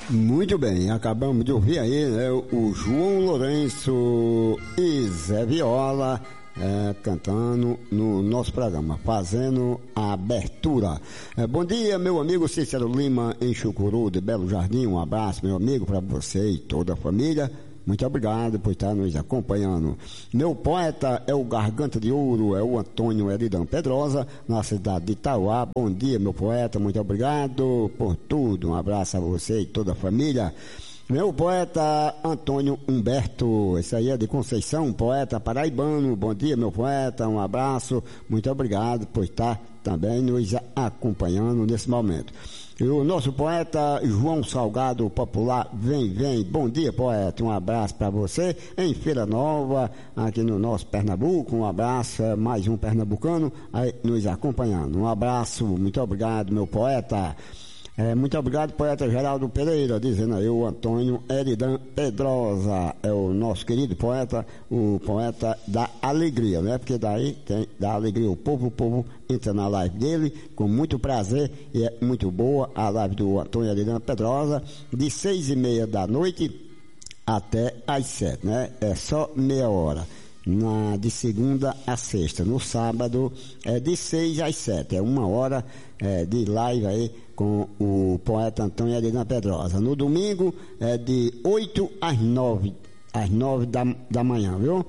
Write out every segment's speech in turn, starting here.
Muito bem, acabamos de ouvir aí, né, o João Lourenço e Zé Viola cantando no nosso programa, fazendo a abertura. Bom dia, meu amigo Cícero Lima, em Chucuru, de Belo Jardim. Um abraço, meu amigo, para você e toda a família. Muito obrigado por estar nos acompanhando. Meu poeta é o Garganta de Ouro, é o Antônio Eridan Pedrosa, na cidade de Itauá. Bom dia, meu poeta, muito obrigado por tudo. Um abraço a você e toda a família. Meu poeta Antônio Humberto, esse aí é de Conceição, poeta paraibano. Bom dia, meu poeta, um abraço, muito obrigado por estar também nos acompanhando nesse momento. E o nosso poeta João Salgado Popular, vem. Bom dia, poeta, um abraço para você em Feira Nova, aqui no nosso Pernambuco. Um abraço, mais um pernambucano aí nos acompanhando. Um abraço, muito obrigado, meu poeta. Muito obrigado, poeta Geraldo Pereira, dizendo aí o Antônio Eridan Pedrosa, é o nosso querido poeta, o poeta da alegria, né? Porque daí tem da alegria o povo entra na live dele com muito prazer, e é muito boa a live do Antônio Eridan Pedrosa, de 6:30 da noite até às 7, né? É só meia hora. De segunda a sexta. No sábado é de 6 às 7. É 1 hora de live aí com o poeta Antônio Eridan Pedrosa. No domingo é de 8 às 9. Às 9 da manhã, viu?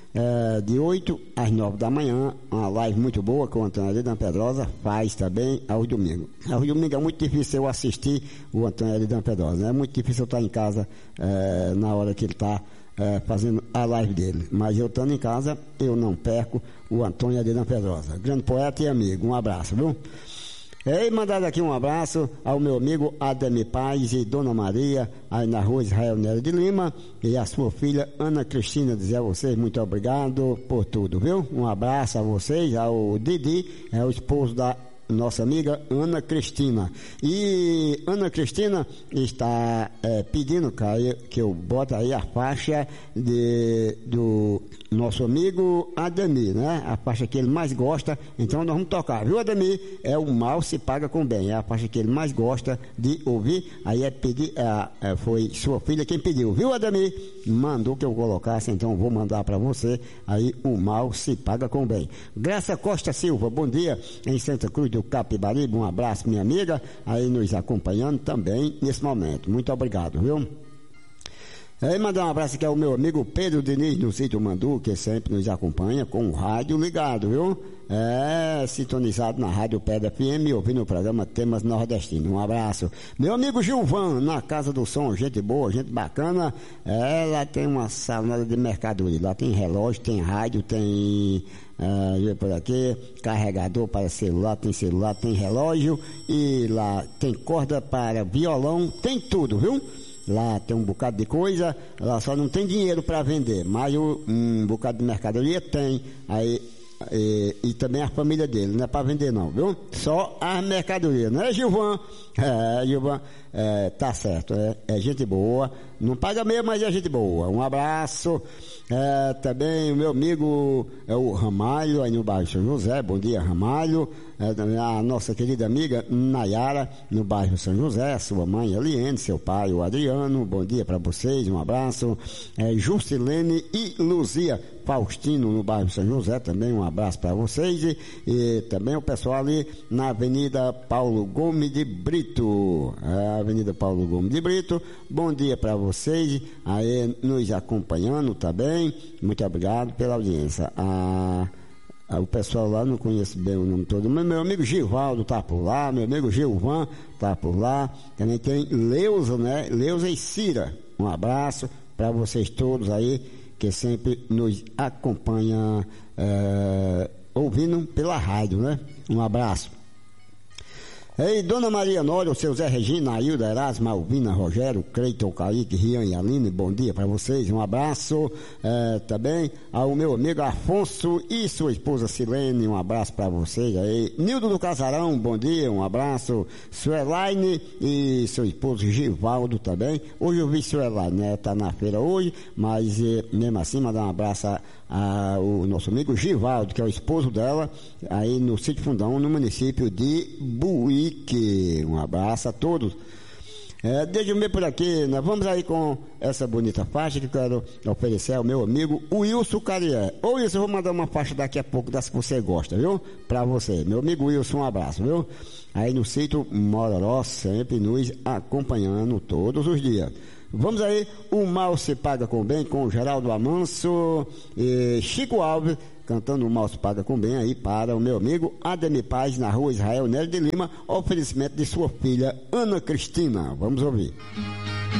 De 8 às 9 da manhã, uma live muito boa que o Antônio Eridan Pedrosa faz também aos domingos. Aos domingos é muito difícil eu assistir o Antônio Eridan Pedrosa, né? É muito difícil eu estar em casa na hora que ele está fazendo a live dele, mas eu estando em casa, eu não perco o Antônio Eridan Pedrosa, grande poeta e amigo. Um abraço, viu? E mandar aqui um abraço ao meu amigo Ademir Paz e Dona Maria, aí na rua Israel Nery de Lima, e a sua filha Ana Cristina, dizer a vocês muito obrigado por tudo, viu? Um abraço a vocês, ao Didi, é o esposo da nossa amiga Ana Cristina. E Ana Cristina está pedindo que eu bote aí a faixa do nosso amigo Ademir, né? A faixa que ele mais gosta, então nós vamos tocar, viu, Ademir? É o Mal Se Paga Com Bem, é a faixa que ele mais gosta de ouvir. Aí foi sua filha quem pediu, viu, Ademir? Mandou que eu colocasse, então eu vou mandar para você aí o Mal Se Paga Com Bem. Graça Costa Silva, bom dia, em Santa Cruz do Capibaribe. Um abraço, minha amiga, aí nos acompanhando também nesse momento. Muito obrigado, viu? Aí mandar um abraço aqui ao meu amigo Pedro Diniz do Sítio Mandu, que sempre nos acompanha com o rádio ligado, viu? Sintonizado na Rádio Pedra FM, ouvindo o programa Temas Nordestinos. Um abraço. Meu amigo Gilvan, na Casa do Som, gente boa, gente bacana. Lá tem uma salada de mercadoria, lá tem relógio, tem rádio, tem por aqui, carregador para celular, tem relógio, e lá tem corda para violão, tem tudo, viu? Lá tem um bocado de coisa, lá só não tem dinheiro para vender, mas um bocado de mercadoria tem, aí, e também a família dele, não é para vender não, viu? Só a mercadoria, não é, Gilvan? Gilvan, tá certo, é gente boa, não paga mesmo, mas é gente boa. Um abraço. Também o meu amigo o Ramalho, aí no bairro São José. Bom dia, Ramalho. A nossa querida amiga Nayara, no bairro São José, sua mãe Eliane, seu pai o Adriano. Bom dia para vocês, um abraço. Juscelene e Luzia Faustino, no bairro São José, também um abraço para vocês. E também o pessoal ali na Avenida Paulo Gomes de Brito, Avenida Paulo Gomes de Brito. Bom dia para vocês aí nos acompanhando também. Muito obrigado pela audiência. O pessoal lá não conhece bem o nome todo, mas meu amigo Givaldo tá por lá, meu amigo Gilvan tá por lá, também tem Leusa, né? Leusa e Cira. Um abraço para vocês todos aí que sempre nos acompanham ouvindo pela rádio, né? Um abraço. Ei, Dona Maria Nório, seu Zé Regina, Ailda, Erasmo, Alvina, Rogério, Cleiton, Kaique, Rian e Aline, bom dia para vocês, um abraço. Também ao meu amigo Afonso e sua esposa Silene, um abraço para vocês aí. Nildo do Casarão, bom dia, um abraço. Suelaine e seu esposo Givaldo também. Hoje eu vi Suelaine, né? Tá na feira hoje, mas mesmo assim mandar um abraço ao nosso amigo Givaldo, que é o esposo dela, aí no Sítio Fundão, no município de Buíque. Um abraço a todos. Desde o meio por aqui, nós vamos aí com essa bonita faixa que eu quero oferecer ao meu amigo Wilson Carié. Ô Wilson, eu vou mandar uma faixa daqui a pouco das que você gosta, viu? Pra você. Meu amigo Wilson, um abraço, viu? Aí no sítio Mororó, sempre nos acompanhando todos os dias. Vamos aí, O Mal Se Paga Com Bem, com Geraldo Amanso e Chico Alves, cantando O Mal Se Paga Com Bem aí para o meu amigo Ademir Paz, na rua Israel Nery de Lima, oferecimento de sua filha Ana Cristina. Vamos ouvir.